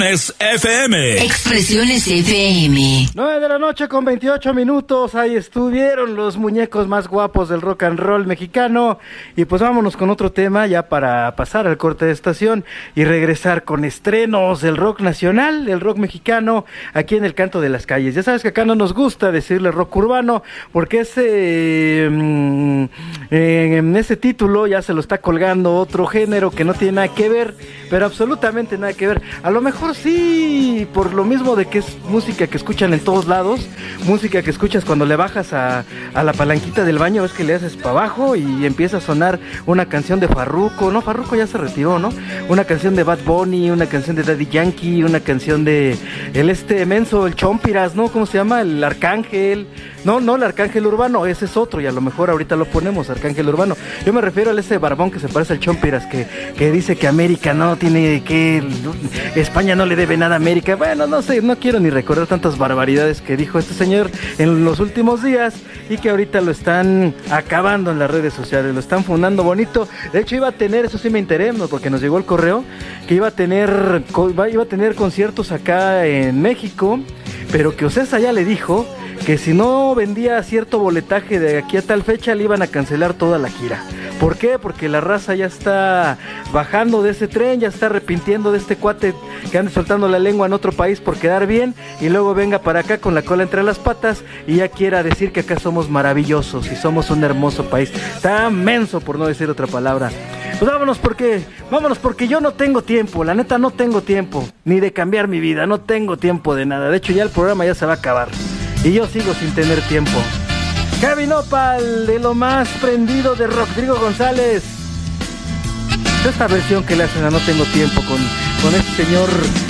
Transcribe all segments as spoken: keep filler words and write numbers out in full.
F M. Expresiones F M. nueve de la noche con veintiocho minutos. Ahí estuvieron los muñecos más guapos del rock and roll mexicano. Y pues vámonos con otro tema ya para pasar al corte de estación y regresar con estrenos del rock nacional, del rock mexicano, aquí en el Canto de las Calles. Ya sabes que acá no nos gusta decirle rock urbano porque ese, mm, eh, en ese título ya se lo está colgando otro género que no tiene nada que ver, pero absolutamente nada que ver. A lo mejor sí, por lo mismo de que es música que escuchan en todos lados, música que escuchas cuando le bajas a, a la palanquita del baño, ves que le haces para abajo y empieza a sonar una canción de Farruko, no, Farruko ya se retiró, ¿no? Una canción de Bad Bunny, una canción de Daddy Yankee, una canción de el este menso, el Chompiras, ¿no? ¿Cómo se llama? El Arcángel, no, no, el Arcángel Urbano, ese es otro y a lo mejor ahorita lo ponemos, Arcángel Urbano. Yo me refiero a ese barbón que se parece al Chompiras, que, que dice que América no tiene que, España no le debe nada a América. Bueno, no sé, no quiero ni recordar tantas barbaridades que dijo este señor en los últimos días y que ahorita lo están acabando en las redes sociales, lo están fundando bonito. De hecho iba a tener, eso sí me enteré, ¿no? Porque nos llegó el correo, que iba a tener iba a tener conciertos acá en México, pero que Ocesa ya le dijo que si no vendía cierto boletaje de aquí a tal fecha le iban a cancelar toda la gira. ¿Por qué? Porque la raza ya está bajando de ese tren, ya está arrepintiendo de este cuate que anda soltando la lengua en otro país por quedar bien y luego venga para acá con la cola entre las patas y ya quiera decir que acá somos maravillosos y somos un hermoso país. Está menso, por no decir otra palabra. Pues vámonos porque, vámonos porque yo no tengo tiempo, la neta no tengo tiempo, ni de cambiar mi vida, no tengo tiempo de nada. De hecho ya el programa ya se va a acabar y yo sigo sin tener tiempo. Heavy Nopal, de lo más prendido de Rodrigo González. Esta versión que le hacen a No Tengo Tiempo con, con este señor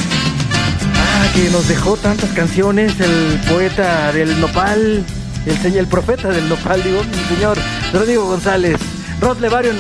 ah, que nos dejó tantas canciones, el poeta del nopal, el, el profeta del nopal, digo, el señor Rodrigo González. Rod Levario